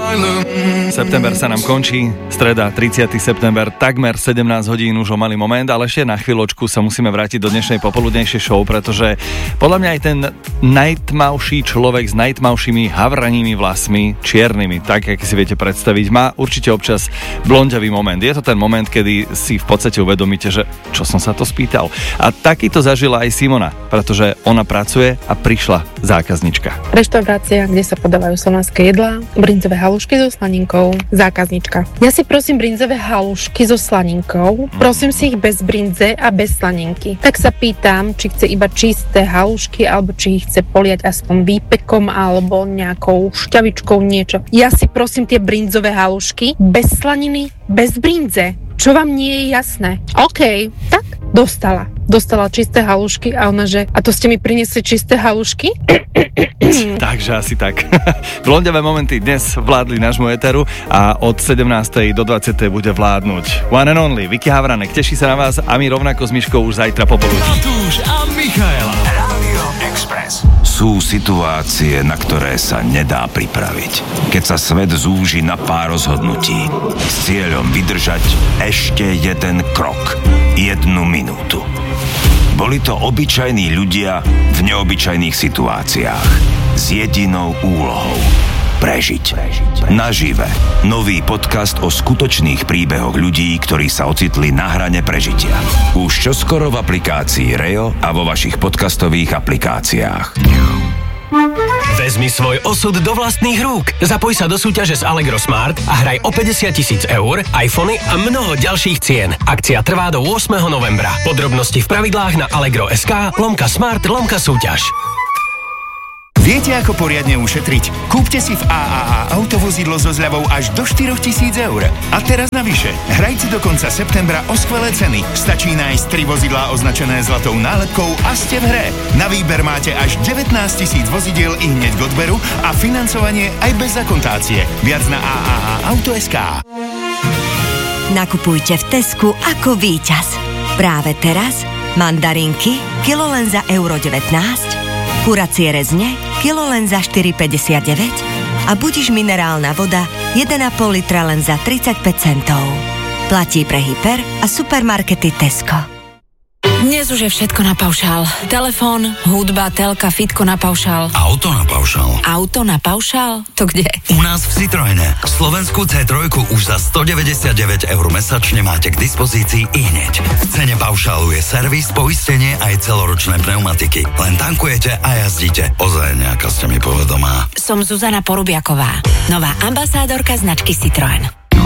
September sa nám končí, streda 30. september, takmer 17 hodín už o malý moment, ale ešte na chvíľočku sa musíme vrátiť do dnešnej popoludnejšej show, pretože podľa mňa aj ten najtmavší človek s najtmavšími havranými vlasmi, čiernymi, tak, jak si viete predstaviť, má určite občas blonďavý moment. Je to ten moment, kedy si v podstate uvedomíte, že čo som sa to spýtal. A takýto zažila aj Simona, pretože ona pracuje a prišla zákaznička. Reštaurácia, kde sa podávajú slovenské jedlá, brinzové halušky so slaninkou. Zákaznička. Ja si prosím brinzové halušky so slaninkou. Prosím si ich bez brinze a bez slaninky. Tak sa pýtam, či chce iba čisté halušky, alebo či ich chce poliať aspoň výpekom alebo nejakou šťavičkou niečo. Ja si prosím tie brinzové halušky bez slaniny, bez brinze. Čo vám nie je jasné? OK, tak dostala čisté halušky a ona, že a to ste mi priniesli čisté halušky? Takže asi tak. Blondiavé momenty dnes vládli nášmu éteru a od 17. do 20. bude vládnuť One and Only, Vicky Havranek. Teší sa na vás a my rovnako s Miškou už zajtra popoludní. Matúš a Michaela. Rádio Express. Sú situácie, na ktoré sa nedá pripraviť. Keď sa svet zúži na pár rozhodnutí s cieľom vydržať ešte jeden krok, 1 minútu. Boli to obyčajní ľudia v neobyčajných situáciách s jedinou úlohou prežiť. Nažive. Nový podcast o skutočných príbehoch ľudí, ktorí sa ocitli na hrane prežitia. Už čoskoro v aplikácii Reo a vo vašich podcastových aplikáciách. Vezmi svoj osud do vlastných rúk. Zapoj sa do súťaže s Allegro Smart a hraj o 50 000 eur, iPhony a mnoho ďalších cien. Akcia trvá do 8. novembra. Podrobnosti v pravidlách na allegro.sk/súťaž. Viete, ako poriadne ušetriť? Kúpte si v AAA autovozidlo so zľavou až do 4 000 eur. A teraz navyše, hrajte do konca septembra o skvelé ceny. Stačí nájsť 3 vozidlá označené zlatou nálepkou a ste v hre. Na výber máte až 19 000 vozidiel i hneď k odberu a financovanie aj bez akontácie. Viac na AAA-auto.sk. Nakupujte v Tesku ako víťaz. Práve teraz mandarinky kilo len za €19, kuracie rezne kilo len za 4,59 a budiš minerálna voda 1,5 litra len za 35 centov. Platí pre hyper a supermarkety Tesco. Dnes už je všetko na paušál. Telefón, hudba, telka, fitko na paušál. Auto na paušál. Auto na paušál? To kde? U nás v Citroene. Slovenskú C3 už za 199 € mesačne máte k dispozícii ihneď. V cene paušálu je servis, poistenie aj celoročné pneumatiky. Len tankujete a jazdíte. Ozaj nejaká ste mi povedomá. Som Zuzana Porubiaková, nová ambasádorka značky Citroen.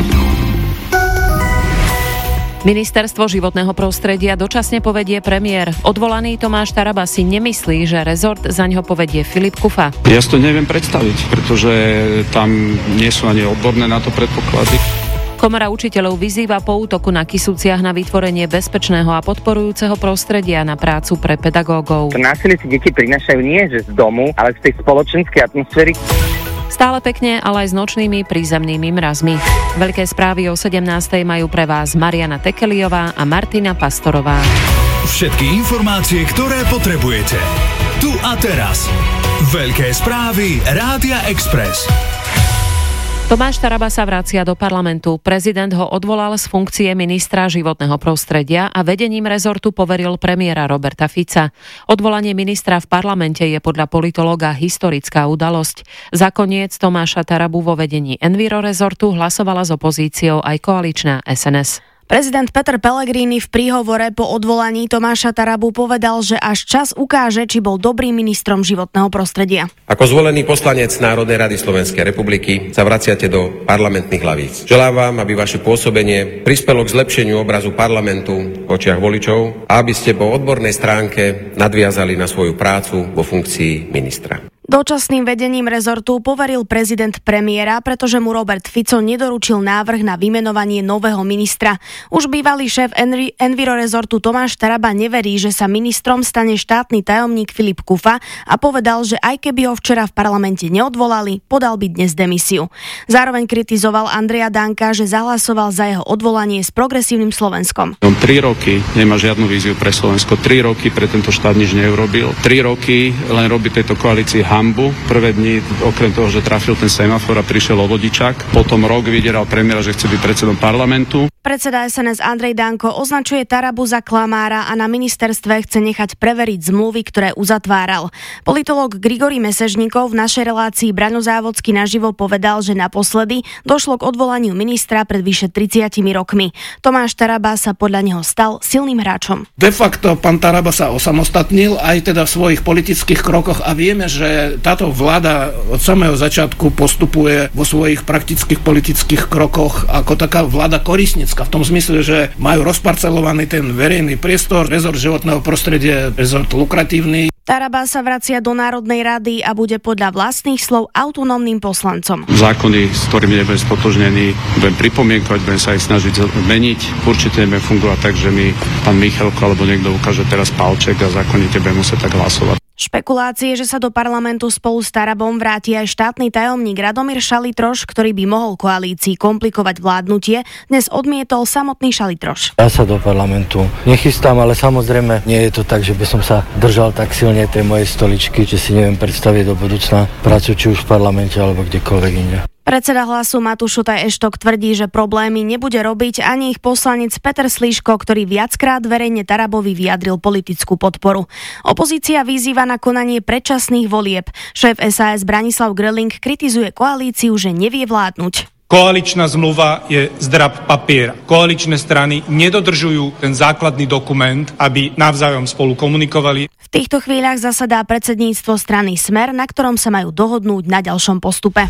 Ministerstvo životného prostredia dočasne povedie premiér. Odvolaný Tomáš Taraba si nemyslí, že rezort zaňho povedie Filip Kufa. Ja si to neviem predstaviť, pretože tam nie sú ani odborné na to predpoklady. Komora učiteľov vyzýva po útoku na Kysuciach na vytvorenie bezpečného a podporujúceho prostredia na prácu pre pedagógov. Násilie si deti prinášajú nie že z domu, ale z tej spoločenskej atmosféry. Stále pekne, ale aj s nočnými prízemnými mrazmi. Veľké správy o 17:00 majú pre vás Mariana Tekeliová a Martina Pastorová. Všetky informácie, ktoré potrebujete. Tu a teraz. Veľké správy Rádia Express. Tomáš Taraba sa vracia do parlamentu. Prezident ho odvolal z funkcie ministra životného prostredia a vedením rezortu poveril premiéra Roberta Fica. Odvolanie ministra v parlamente je podľa politológa historická udalosť. Za koniec Tomáša Tarabu vo vedení Enviro rezortu hlasovala s opozíciou aj koaličná SNS. Prezident Peter Pellegrini v príhovore po odvolaní Tomáša Tarabu povedal, že až čas ukáže, či bol dobrým ministrom životného prostredia. Ako zvolený poslanec Národnej rady Slovenskej republiky sa vraciate do parlamentných hlavíc. Želám vám, aby vaše pôsobenie prispelo k zlepšeniu obrazu parlamentu v očiach voličov a aby ste po odbornej stránke nadviazali na svoju prácu vo funkcii ministra. Dočasným vedením rezortu poveril prezident premiéra, pretože mu Robert Fico nedoručil návrh na vymenovanie nového ministra. Už bývalý šéf Enviro rezortu Tomáš Taraba neverí, že sa ministrom stane štátny tajomník Filip Kufa a povedal, že aj keby ho včera v parlamente neodvolali, podal by dnes demisiu. Zároveň kritizoval Andreja Danka, že zahlasoval za jeho odvolanie s Progresívnym Slovenskom. 3 roky nemá žiadnu víziu pre Slovensko, 3 roky pre tento štát nič neurobil, 3 roky len robí tejto koalícii hanbu. Prvé dni, okrem toho, že trafil ten semafor a prišiel o vodičák, potom rok vydieral premiéra, že chce byť predsedom parlamentu. Predseda SNS Andrej Danko označuje Tarabu za klamára a na ministerstve chce nechať preveriť zmluvy, ktoré uzatváral. Politológ Grigori Mesežníkov v našej relácii Braňo Závodský naživo povedal, že naposledy došlo k odvolaniu ministra pred vyše 30 rokmi. Tomáš Taraba sa podľa neho stal silným hráčom. De facto pán Taraba sa osamostatnil aj teda v svojich politických krokoch a vieme, že táto vláda od samého začiatku postupuje vo svojich praktických politických krokoch ako taká vláda korisníc. V tom zmysle, že majú rozparcelovaný ten verejný priestor, rezort životného prostredia, rezort lukratívny. Taraba sa vracia do Národnej rady a bude podľa vlastných slov autonómnym poslancom. Zákony, s ktorými nebudem stotožnený, budem pripomienkovať, budem sa ich snažiť zmeniť. Určite nebudem fungovať tak, že mi pán Michalko alebo niekto ukáže teraz palček a zákonite budem musieť tak hlasovať. Špekulácie, že sa do parlamentu spolu s Tarabom vráti aj štátny tajomník Radomír Šalitroš, ktorý by mohol koalícii komplikovať vládnutie, dnes odmietol samotný Šalitroš. Ja sa do parlamentu nechystám, ale samozrejme nie je to tak, že by som sa držal tak silne tej mojej stoličky, že si neviem predstaviť do budúcna prácu či už v parlamente alebo kdekoľvek inde. Predseda Hlasu Matúš Šutaj Eštok tvrdí, že problémy nebude robiť ani ich poslanec Peter Slíško, ktorý viackrát verejne Tarabovi vyjadril politickú podporu. Opozícia vyzýva na konanie predčasných volieb. Šéf SAS Branislav Gröling kritizuje koalíciu, že nevie vládnuť. Koaličná zmluva je zdrab papiera. Koaličné strany nedodržujú ten základný dokument, aby navzájom spolu komunikovali. V týchto chvíľach zasadá predsedníctvo strany Smer, na ktorom sa majú dohodnúť na ďalšom postupe.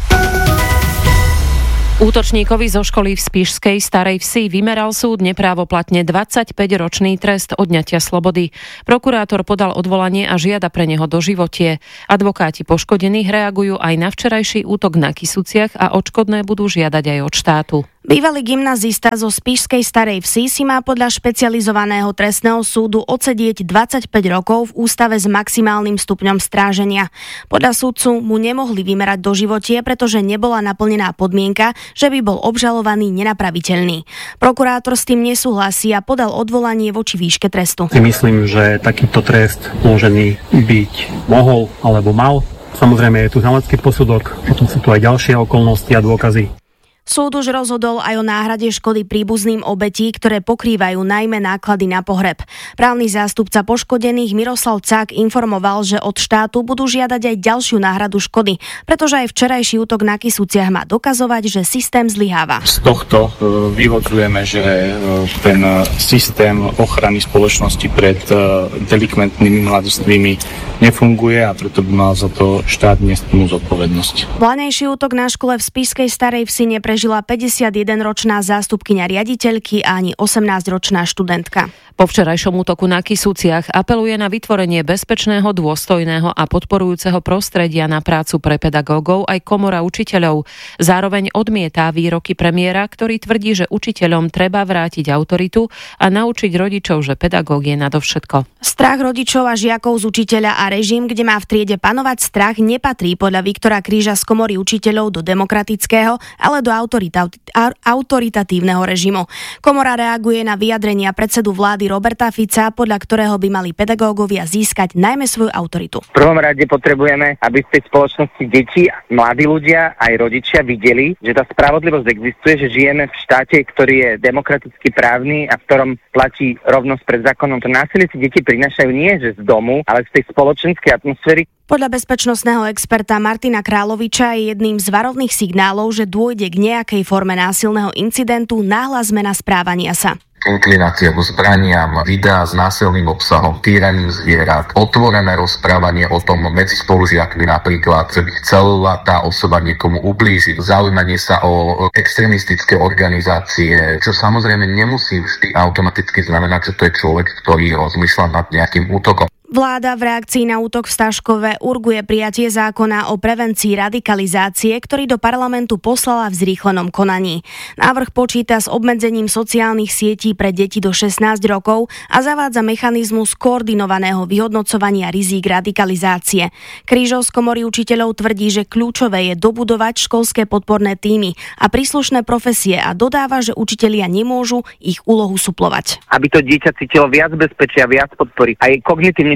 Útočníkovi zo školy v Spišskej Starej Vsi vymeral súd neprávoplatne 25-ročný trest odňatia slobody. Prokurátor podal odvolanie a žiada pre neho doživotie. Advokáti poškodených reagujú aj na včerajší útok na Kysuciach a odškodné budú žiadať aj od štátu. Bývalý gymnazista zo Spišskej Starej Vsi si má podľa špecializovaného trestného súdu odsedieť 25 rokov v ústave s maximálnym stupňom stráženia. Podľa súdcu mu nemohli vymerať doživotie, pretože nebola naplnená podmienka, že by bol obžalovaný nenapraviteľný. Prokurátor s tým nesúhlasí a podal odvolanie voči výške trestu. Myslím, že takýto trest môžený byť mohol alebo mal. Samozrejme je tu znalecký posudok, potom sú tu aj ďalšie okolnosti a dôkazy. Súd už rozhodol aj o náhrade škody príbuzným obetí, ktoré pokrývajú najmä náklady na pohreb. Právny zástupca poškodených Miroslav Cák informoval, že od štátu budú žiadať aj ďalšiu náhradu škody, pretože aj včerajší útok na Kysuciach má dokazovať, že systém zlyháva. Z tohto vyvodzujeme, že ten systém ochrany spoločnosti pred delikventnými mladistvými nefunguje a preto by mal za to štát niesť zodpovednosť. Planejší útok na škole v Spišskej Starej Vsi neprežila 51-ročná zástupkyňa riaditeľky a ani 18-ročná študentka. Po včerajšom útoku na Kysuciach apeluje na vytvorenie bezpečného, dôstojného a podporujúceho prostredia na prácu pre pedagógov aj komora učiteľov. Zároveň odmietá výroky premiéra, ktorý tvrdí, že učiteľom treba vrátiť autoritu a naučiť rodičov, že pedagóg je nadovšetko. Strach rodičov a žiakov z učiteľa a režim, kde má v triede panovať strach, nepatrí podľa Viktora Kríža z komory učiteľov do demokratického, ale do autoritatívneho režimu. Komora reaguje na vyjadrenia predsedu vlády Roberta Fica, podľa ktorého by mali pedagógovia získať najmä svoju autoritu. V prvom rade potrebujeme, aby v tej spoločnosti deti, mladí ľudia aj rodičia videli, že tá spravodlivosť existuje, že žijeme v štáte, ktorý je demokraticky právny a v ktorom platí rovnosť pred zákonom. To násilie si deti prinášajú nie že z domu, ale z tej spoločenskej atmosféry. Podľa bezpečnostného experta Martina Královiča je jedným z varovných signálov, že dôjde k nejakej forme násilného incidentu náhla zmena správania sa. Inklinácia k zbraniam, videá s násilným obsahom, týraním zvierat, otvorené rozprávanie o tom medzi spolužiakmi napríklad, že by chcela tá osoba niekomu ublížiť, zaujímanie sa o extrémistické organizácie, čo samozrejme nemusí vždy automaticky znamenať, že to je človek, ktorý rozmýšľa nad nejakým útokom. Vláda v reakcii na útok v Staškove urguje prijatie zákona o prevencii radikalizácie, ktorý do parlamentu poslala v zrýchlenom konaní. Návrh počíta s obmedzením sociálnych sietí pre deti do 16 rokov a zavádza mechanizmus koordinovaného vyhodnocovania rizík radikalizácie. Krížov z komory učiteľov tvrdí, že kľúčové je dobudovať školské podporné tímy a príslušné profesie a dodáva, že učitelia nemôžu ich úlohu suplovať. Aby to dieťa cítilo viac bezpečia, viac podpory. Aj kognitívne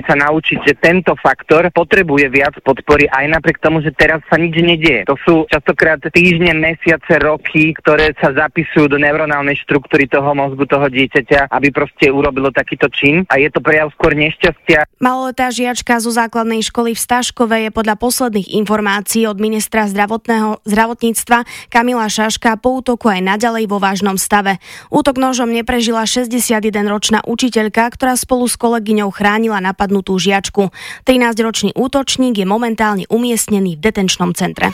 musíme sa naučiť, že tento faktor potrebuje viac podpory aj napriek tomu, že teraz sa nič nedieje. To sú častokrát týždne, mesiace, roky, ktoré sa zapisujú do neuronálnej štruktúry toho mozgu toho dieťaťa, aby proste urobilo takýto čin a je to prejav skôr nešťastia. Maloletá žiačka zo základnej školy v Staškove je podľa posledných informácií od ministra zdravotníctva Kamila Šaška po útoku aj naďalej vo vážnom stave. Útok nožom neprežila 61-ročná učiteľka, ktorá spolu s kolegyňou chránila napadnutú žiačku. 13-ročný útočník je momentálne umiestnený v detenčnom centre.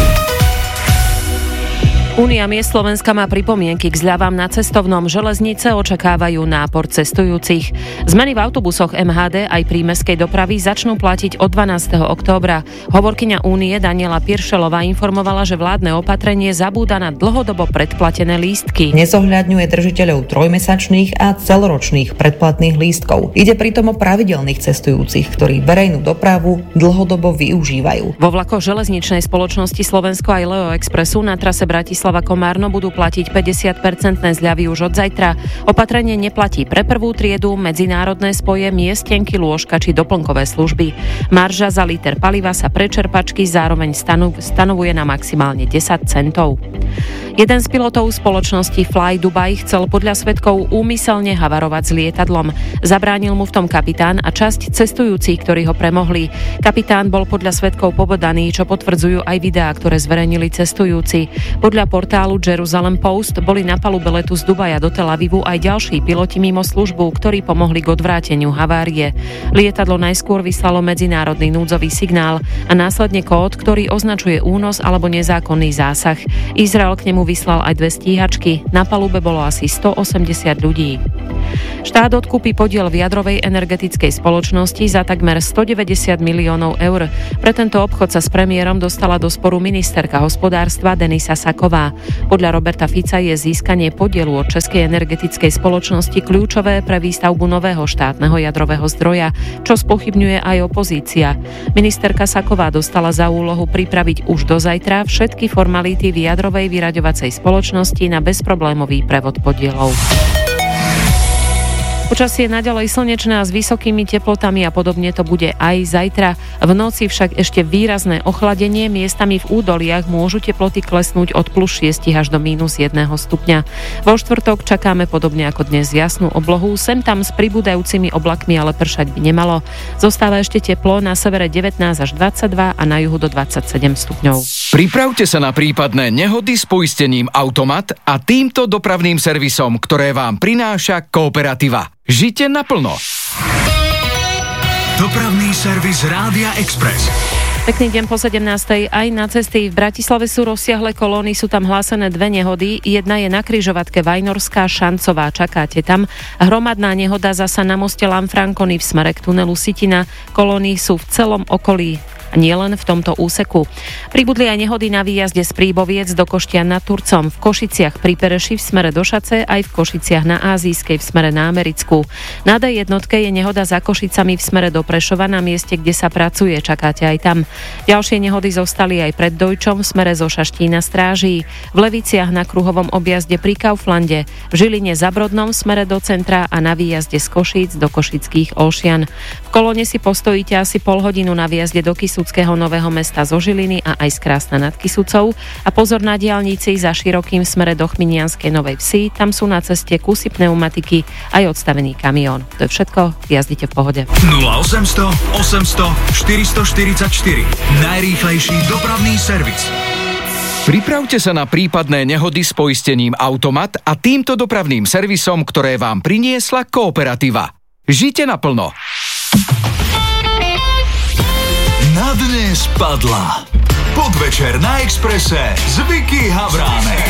Únia miest Slovenska má pripomienky k zľavám na cestovnom. Železnice očakávajú nápor cestujúcich. Zmeny v autobusoch MHD aj prímestskej dopravy začnú platiť od 12. októbra. Hovorkyňa Únie Daniela Piršelová informovala, že vládne opatrenie zabúda na dlhodobo predplatené lístky. Nezohľadňuje držiteľov trojmesačných a celoročných predplatných lístkov. Ide pritom o pravidelných cestujúcich, ktorí verejnú dopravu dlhodobo využívajú. Vo vlakoch železničnej spoločnosti Slovensko aj Leo Expressu na trase Bratislava-Komárno budú platiť 50% zľavy už od zajtra. Opatrenie neplatí pre prvú triedu, medzinárodné spoje, miestenky, lôžka či doplnkové služby. Marža za liter paliva sa pre čerpačky zároveň stanovuje na maximálne 10 centov. Jeden z pilotov spoločnosti Fly Dubai chcel podľa svedkov úmyselne havarovať s lietadlom. Zabránil mu v tom kapitán a časť cestujúcich, ktorí ho premohli. Kapitán bol podľa svedkov pobodaný, čo potvrdzujú aj videá, ktoré zverejnili cestujúci. Podľa portálu Jerusalem Post boli na palube letu z Dubaja do Tel Avivu aj ďalší piloti mimo službu, ktorí pomohli k odvráteniu havárie. Lietadlo najskôr vyslalo medzinárodný núdzový signál a následne kód, ktorý označuje únos alebo nezákonný zásah. Izrael k nemu vyslal aj 2 stíhačky. Na palube bolo asi 180 ľudí. Štát odkúpi podiel v jadrovej energetickej spoločnosti za takmer 190 miliónov eur. Pre tento obchod sa s premiérom dostala do sporu ministerka hospodárstva Denisa Saková. Podľa Roberta Fica je získanie podielu od Českej energetickej spoločnosti kľúčové pre výstavbu nového štátneho jadrového zdroja, čo spochybňuje aj opozícia. Ministerka Saková dostala za úlohu pripraviť už do zajtra všetky formality v jadrovej vyraďovacej spoločnosti na bezproblémový prevod podielov. Počasie je naďalej slnečné a s vysokými teplotami a podobne to bude aj zajtra. V noci však ešte výrazné ochladenie, miestami v údoliach môžu teploty klesnúť od +6 až do -1 stupňa. Vo štvrtok čakáme podobne ako dnes jasnú oblohu, sem tam s pribúdajúcimi oblakmi, ale pršať by nemalo. Zostáva ešte teplo, na severe 19 až 22 a na juhu do 27 stupňov. Pripravte sa na prípadné nehody s poistením Automat a týmto dopravným servisom, ktoré vám prináša Kooperativa. Žite naplno. Dopravný servis Rádia Express. Pekný deň po 17. Aj na cesty v Bratislave sú rozsiahle kolóny, sú tam hlásené 2 nehody. Jedna je na križovatke Vajnorská Šancová, čakáte tam. Hromadná nehoda zasa na moste Lanfranconi v smere k tunelu Sitina. Kolóny sú v celom okolí, nielen v tomto úseku. Pribudli aj nehody na výjazde z Príboviec do Koštian nad Turcom, v Košiciach pri Pereši v smere do Šace, aj v Košiciach na Ázijskej v smere na Americkú. Na D1 je nehoda za Košicami v smere do Prešova na mieste, kde sa pracuje, čakáte aj tam. Ďalšie nehody zostali aj pred Dojčom v smere zo Šaštína Stráží, v Leviciach na kruhovom objazde pri Kauflande, v Žiline za Brodnom v smere do centra a na výjazde z Košíc do Košických Olšian. V kolóne si postojíte asi pol hodinu na výjazde do Kysuckého Nového Mesta zo Žiliny a aj z Krásna nad Kysucou a pozor na diaľnici za Širokým v smere do Chminianskej Novej Vsi, tam sú na ceste kusy pneumatiky aj odstavený kamión. To je všetko, jazdite v pohode. 0800 800 444 najrýchlejší dopravný servis. Pripravte sa na prípadné nehody s poistením Automat a týmto dopravným servisom, ktoré vám priniesla Kooperativa. Žite naplno. Na dnes padla Podvečer na Expresse s Vicky Havránek.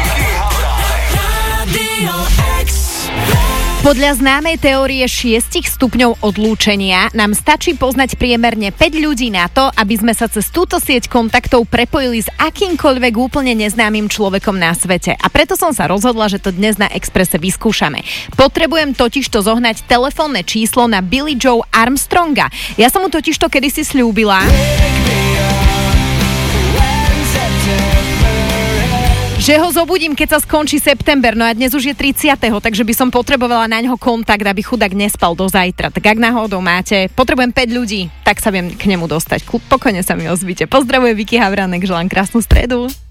Podľa známej teórie 6 stupňov odlúčenia nám stačí poznať priemerne 5 ľudí na to, aby sme sa cez túto sieť kontaktov prepojili s akýmkoľvek úplne neznámym človekom na svete. A preto som sa rozhodla, že to dnes na Expresse vyskúšame. Potrebujem totižto zohnať telefónne číslo na Billie Joe Armstronga. Ja som mu totižto kedysi sľúbila, že ho zobudím, keď sa skončí september, no a dnes už je 30., takže by som potrebovala na ňo kontakt, aby chudák nespal do zajtra. Tak ak náhodou máte, potrebujem 5 ľudí, tak sa viem k nemu dostať. Pokojne sa mi ozvite. Pozdravuje Vicky Havránek, želám krásnu stredu.